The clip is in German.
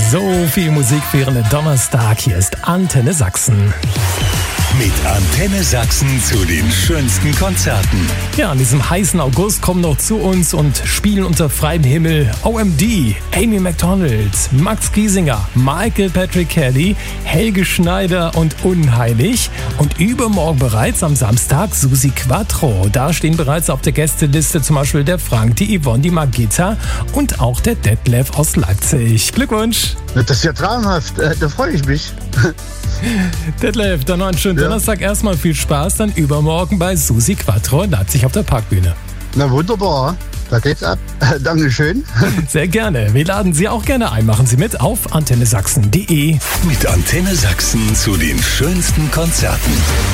So viel Musik für Ihren Donnerstag. Hier ist Antenne Sachsen. Mit Antenne Sachsen zu den schönsten Konzerten. Ja, an diesem heißen August kommen noch zu uns und spielen unter freiem Himmel OMD, Amy Macdonald, Max Giesinger, Michael Patrick Kelly, Helge Schneider und Unheilig. Und übermorgen bereits am Samstag Susi Quattro. Da stehen bereits auf der Gästeliste zum Beispiel der Frank, die Yvonne, die Margita und auch der Detlef aus Leipzig. Glückwunsch! Das ist ja traumhaft, da freue ich mich. Detlef, dann noch einen schönen Donnerstag. Erstmal viel Spaß, dann übermorgen bei Susi Quattro in Leipzig auf der Parkbühne. Na wunderbar, da geht's ab. Dankeschön. Sehr gerne. Wir laden Sie auch gerne ein. Machen Sie mit auf antennesachsen.de. Mit Antenne Sachsen zu den schönsten Konzerten.